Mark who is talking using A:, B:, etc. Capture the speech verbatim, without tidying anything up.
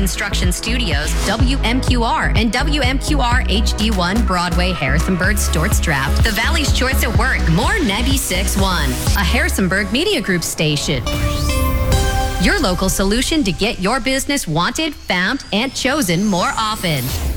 A: Construction Studios, W M Q R, and W M Q R H D one Broadway, Harrisonburg, Storts Draft. The Valley's Choice at Work, more ninety-six point one. A Harrisonburg Media Group station. Your local solution to get your business wanted, found, and chosen more often.